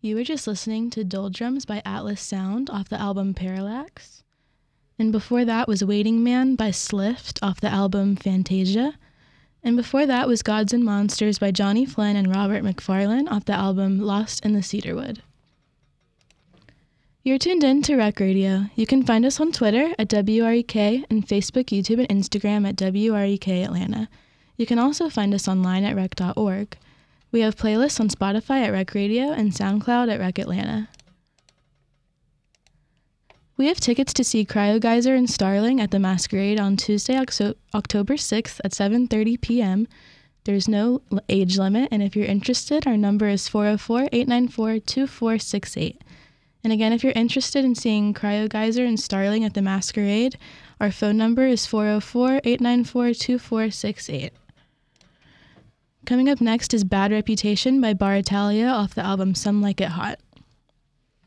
You were just listening to Doldrums by Atlas Sound off the album Parallax. And before that was Waiting Man by Slift off the album Fantasia. And before that was Gods and Monsters by Johnny Flynn and Robert McFarlane off the album Lost in the Cedarwood. You're tuned in to Rec Radio. You can find us on Twitter at WREK and Facebook, YouTube, and Instagram at WREK Atlanta. You can also find us online at rec.org. We have playlists on Spotify at Rec Radio and SoundCloud at Rec Atlanta. We have tickets to see Cryogeyser and Starling at the Masquerade on Tuesday, October 6th at 7:30 p.m. There's no age limit, and if you're interested, our number is 404-894-2468. And again, if you're interested in seeing Cryogeyser and Starling at the Masquerade, our phone number is 404-894-2468. Coming up next is Bad Reputation by Bar Italia off the album Some Like It Hot.